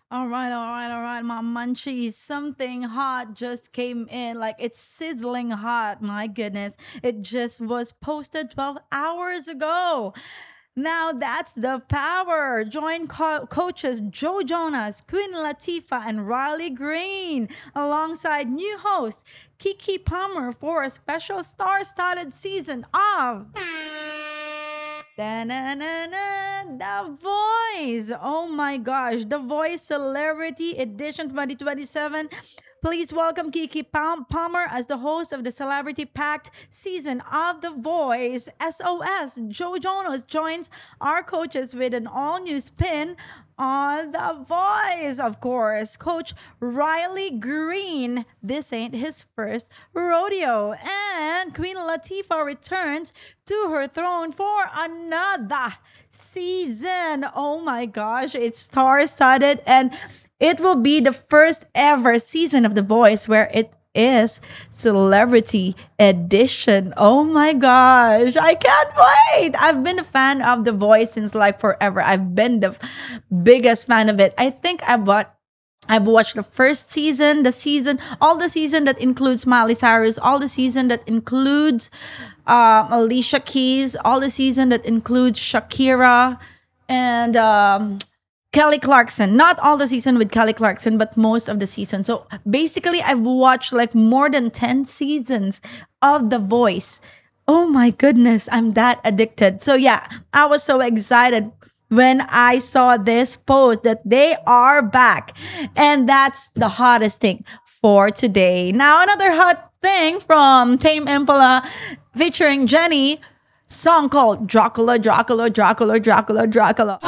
All right, my munchies. Something hot just came in. Like it's sizzling hot. My goodness. It just was posted 12 hours ago. Now that's the power. Join coaches Joe Jonas, Queen Latifah, and Riley Green alongside new host Kiki Palmer for a special star studded season of Da-na-na-na, The Voice. Oh my gosh. The Voice Celebrity Edition 2027. Please welcome Kiki Palmer as the host of the celebrity packed season of The Voice. SOS. Joe Jonas joins our coaches with an all new spin on The Voice, of course. Coach Riley Green. This ain't his first rodeo. And Queen Latifah returns to her throne for another season. Oh my gosh, it's star studded, and it will be the first ever season of The Voice where it is celebrity edition. Oh my gosh, I can't wait. I've been a fan of The Voice since like forever. I've been the biggest fan of it. I think I've watched the first season, all the season that includes Miley Cyrus, all the season that includes Alicia Keys, all the season that includes Shakira and Kelly Clarkson. Not all the season with Kelly Clarkson, but most of the season. So basically, I've watched like more than 10 seasons of The Voice. Oh my goodness, I'm that addicted. So yeah, I was so excited when I saw this post that they are back. And that's the hottest thing for today. Now, another hot thing from Tame Impala featuring Jenny, song called Dracula, Dracula, Dracula, Dracula, Dracula.